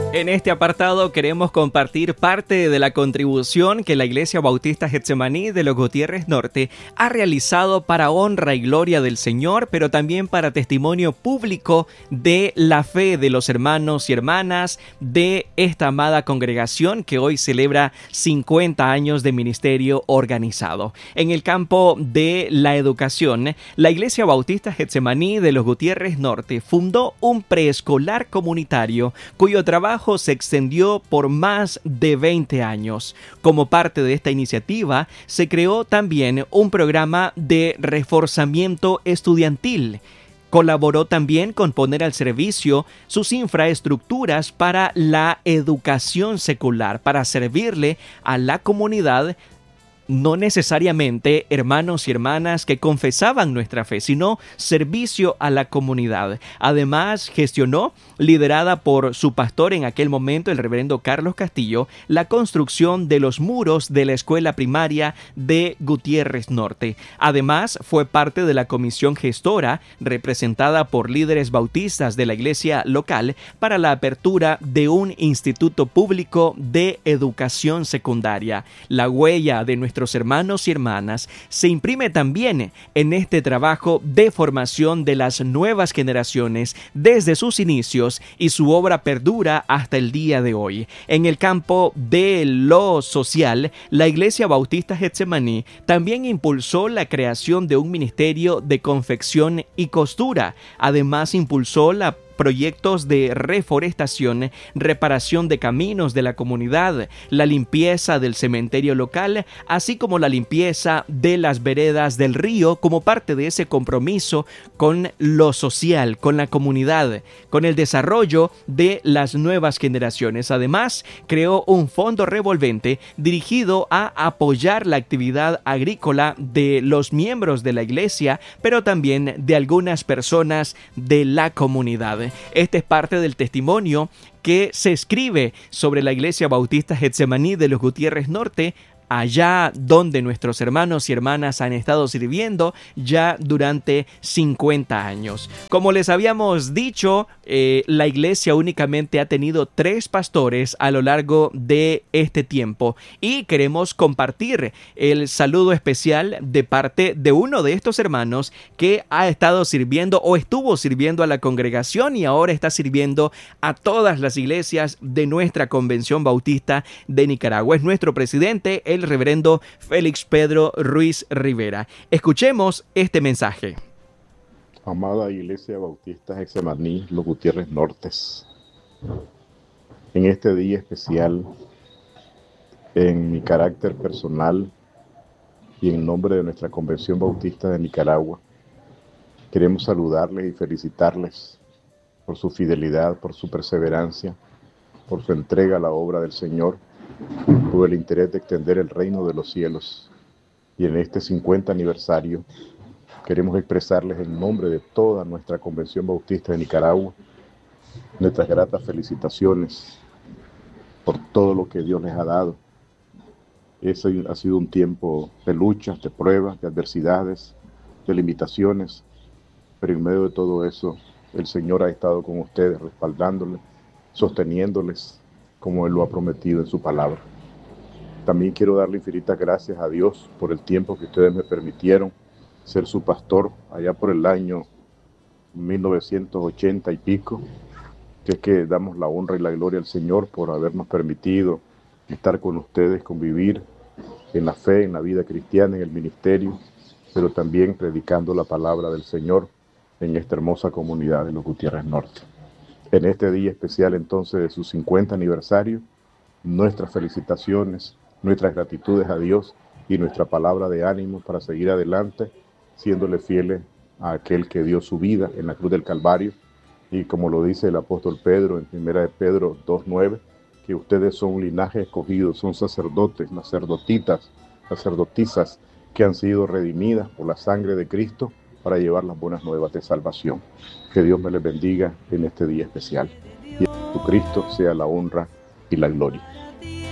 En este apartado queremos compartir parte de la contribución que la Iglesia Bautista Getsemaní de los Gutiérrez Norte ha realizado para honra y gloria del Señor, pero también para testimonio público de la fe de los hermanos y hermanas de esta amada congregación que hoy celebra 50 años de ministerio organizado. En el campo de la educación, la Iglesia Bautista Getsemaní de los Gutiérrez Norte fundó un preescolar comunitario cuyo trabajo se extendió por más de 20 años. Como parte de esta iniciativa, se creó también un programa de reforzamiento estudiantil. Colaboró también con poner al servicio sus infraestructuras para la educación secular, para servirle a la comunidad, no necesariamente hermanos y hermanas que confesaban nuestra fe, sino servicio a la comunidad. Además, gestionó, liderada por su pastor en aquel momento, el reverendo Carlos Castillo, la construcción de los muros de la escuela primaria de Gutiérrez Norte. Además, fue parte de la comisión gestora, representada por líderes bautistas de la iglesia local, para la apertura de un instituto público de educación secundaria. La huella de nuestros hermanos y hermanas se imprime también en este trabajo de formación de las nuevas generaciones desde sus inicios, y su obra perdura hasta el día de hoy. En el campo de lo social, la Iglesia Bautista Getsemaní también impulsó la creación de un ministerio de confección y costura. Además, impulsó proyectos de reforestación, reparación de caminos de la comunidad, la limpieza del cementerio local, así como la limpieza de las veredas del río, como parte de ese compromiso con lo social, con la comunidad, con el desarrollo de las nuevas generaciones. Además, creó un fondo revolvente dirigido a apoyar la actividad agrícola de los miembros de la iglesia, pero también de algunas personas de la comunidad. Este es parte del testimonio que se escribe sobre la Iglesia Bautista Getsemaní de los Gutiérrez Norte, allá donde nuestros hermanos y hermanas han estado sirviendo ya durante 50 años. Como les habíamos dicho, la iglesia únicamente ha tenido 3 pastores a lo largo de este tiempo, y queremos compartir el saludo especial de parte de uno de estos hermanos que ha estado sirviendo o estuvo sirviendo a la congregación y ahora está sirviendo a todas las iglesias de nuestra Convención Bautista de Nicaragua. Es nuestro presidente, el reverendo Félix Pedro Ruiz Rivera. Escuchemos este mensaje. Amada Iglesia Bautista Getsemaní, los Gutiérrez Nortes, en este día especial, en mi carácter personal y en nombre de nuestra Convención Bautista de Nicaragua, queremos saludarles y felicitarles por su fidelidad, por su perseverancia, por su entrega a la obra del Señor, por el interés de extender el reino de los cielos. Y en este 50 aniversario queremos expresarles en nombre de toda nuestra Convención Bautista de Nicaragua nuestras gratas felicitaciones por todo lo que Dios les ha dado. Ese ha sido un tiempo de luchas, de pruebas, de adversidades, de limitaciones, pero en medio de todo eso el Señor ha estado con ustedes, respaldándoles, sosteniéndoles como Él lo ha prometido en su palabra. También quiero darle infinitas gracias a Dios por el tiempo que ustedes me permitieron ser su pastor allá por el año 1980 y pico, que es que damos la honra y la gloria al Señor por habernos permitido estar con ustedes, convivir en la fe, en la vida cristiana, en el ministerio, pero también predicando la palabra del Señor en esta hermosa comunidad de los Gutiérrez Norte. En este día especial entonces de su 50 aniversario, nuestras felicitaciones, nuestras gratitudes a Dios y nuestra palabra de ánimo para seguir adelante, siéndole fieles a aquel que dio su vida en la cruz del Calvario. Y como lo dice el apóstol Pedro en 1 de Pedro 2:9, que ustedes son un linaje escogido, son sacerdotes, sacerdotitas, sacerdotisas que han sido redimidas por la sangre de Cristo para llevar las buenas nuevas de salvación. Que Dios me les bendiga en este día especial. Y a Jesucristo sea la honra y la gloria.